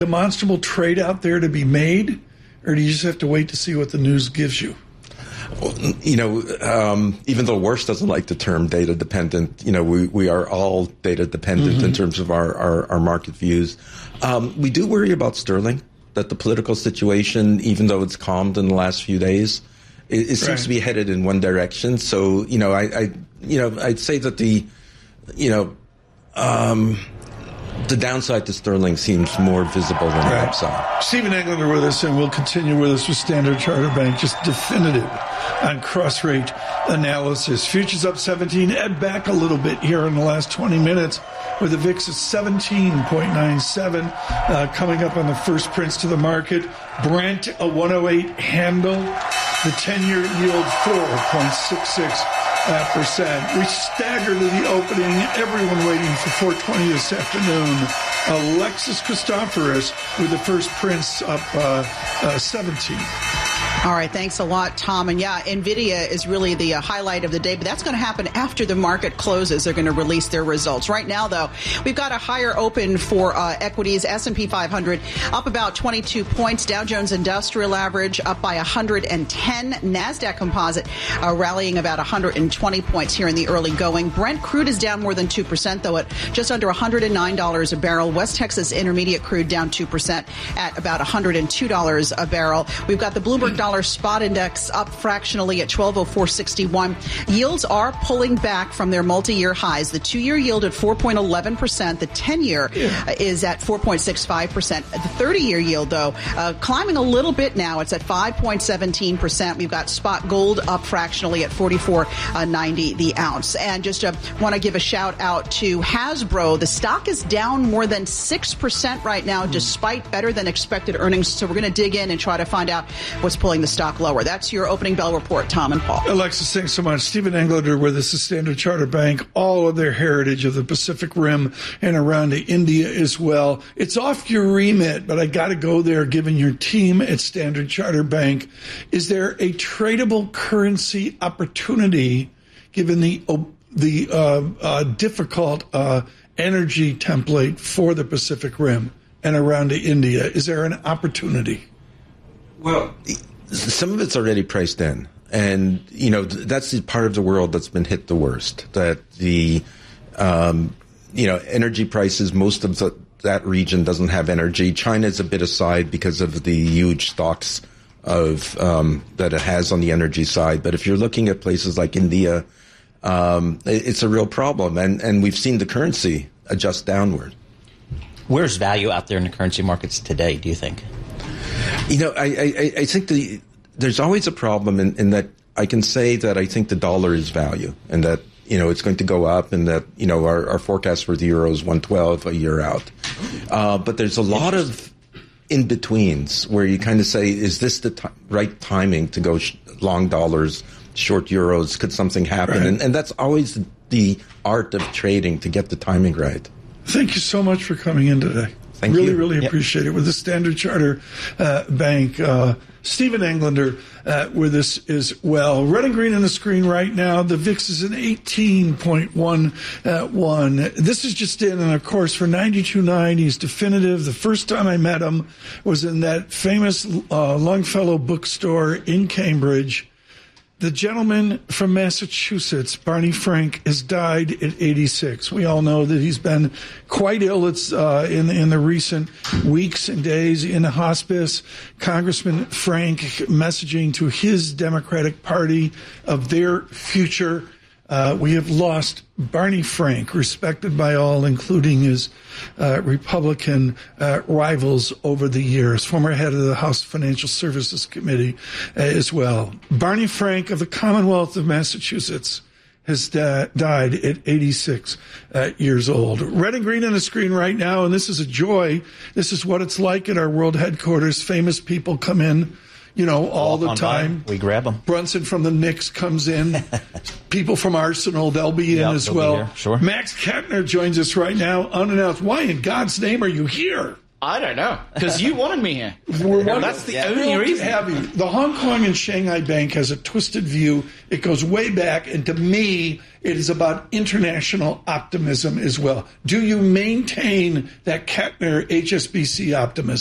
demonstrable trade out there to be made, or do you just have to wait to see what the news gives you? Well, even though Worst doesn't like the term data dependent, we are all data dependent in terms of our market views. We do worry about sterling, that the political situation, even though it's calmed in the last few days, it seems to be headed in one direction. So, I'd say that the downside to sterling seems more visible than the upside. Stephen Englander with us, and we'll continue with us with Standard Chartered Bank, just definitive on cross-rate analysis. Futures up 17, ebb back a little bit here in the last 20 minutes, where the VIX is 17.97, coming up on the first prints to the market. Brent, a 108 handle. The 10-year yield, 4.66%. We stagger to the opening. Everyone waiting for 4:20 this afternoon. Alexis Christoforous with the first prints up 17. All right, thanks a lot, Tom. And yeah, NVIDIA is really the highlight of the day, but that's going to happen after the market closes. They're going to release their results. Right now, though, we've got a higher open for equities. S&P 500 up about 22 points. Dow Jones Industrial Average up by 110. NASDAQ Composite rallying about 120 points here in the early going. Brent crude is down more than 2%, though, at just under $109 a barrel. West Texas Intermediate crude down 2% at about $102 a barrel. We've got the Bloomberg Dollar Spot Index up fractionally at 1204.61. Yields are pulling back from their multi-year highs. The 2-year yield at 4.11%. The 10-year is at 4.65%. The 30-year yield, though, climbing a little bit now. It's at 5.17%. We've got spot gold up fractionally at 44.90 the ounce. And just want to give a shout out to Hasbro. The stock is down more than 6% right now, despite better than expected earnings. So we're going to dig in and try to find out what's pulling the stock lower. That's your opening bell report, Tom and Paul. Alexis, thanks so much. Stephen Englander with us, the Standard Chartered Bank, all of their heritage of the Pacific Rim and around to India as well. It's off your remit, but I got to go there given your team at Standard Chartered Bank. Is there a tradable currency opportunity given the difficult energy template for the Pacific Rim and around to India? Is there an opportunity? Well, some of it's already priced in. And, that's the part of the world that's been hit the worst. That the, energy prices, most of that region doesn't have energy. China is a bit aside because of the huge stocks of that it has on the energy side. But if you're looking at places like India, it's a real problem. And we've seen the currency adjust downward. Where's value out there in the currency markets today, do you think? I think there's always a problem in that I can say that I think the dollar is value and that, it's going to go up and that, our forecast for the euro is 112 a year out. But there's a lot of in-betweens where you kind of say, is this the right timing to go long dollars, short euros? Could something happen? Right. And that's always the art of trading, to get the timing right. Thank you so much for coming in today. Thank you. Really appreciate it. With the Standard Chartered Bank, Stephen Englander with us as well. Red and green on the screen right now. The VIX is an 18.11. This is just in, and of course, for 92.9, he's definitive. The first time I met him was in that famous Longfellow bookstore in Cambridge. The gentleman from Massachusetts, Barney Frank, has died at 86. We all know that he's been quite ill. It's in the recent weeks and days in hospice. Congressman Frank messaging to his Democratic Party of their future. We have lost Barney Frank, respected by all, including his Republican rivals over the years, former head of the House Financial Services Committee as well. Barney Frank of the Commonwealth of Massachusetts has died at 86 years old. Red and green on the screen right now, and this is a joy. This is what it's like at our world headquarters. Famous people come in, all the time. We grab them. Brunson from the Knicks comes in. People from Arsenal, they'll be in as well. Sure. Max Kettner joins us right now, unannounced. Why in God's name are you here? I don't know, because you wanted me here. That's the only reason. Have you. The Hong Kong and Shanghai Bank has a twisted view. It goes way back, and to me, it is about international optimism as well. Do you maintain that Kettner HSBC optimism?